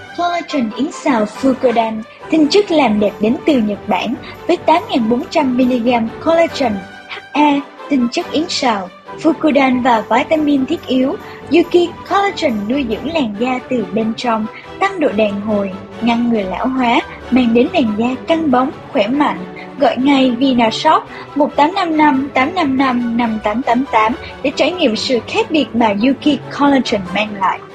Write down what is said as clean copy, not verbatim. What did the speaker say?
Collagen yến xào Fucodan, tinh chất làm đẹp đến từ Nhật Bản với 8.400mg collagen, HA, tinh chất yến xào, Fucodan và vitamin thiết yếu. Yuki Collagen nuôi dưỡng làn da từ bên trong, tăng độ đàn hồi, ngăn ngừa lão hóa, mang đến làn da căng bóng, khỏe mạnh. Gọi ngay Vinashop 1855 855 5888 để trải nghiệm sự khác biệt mà Yuki Collagen mang lại.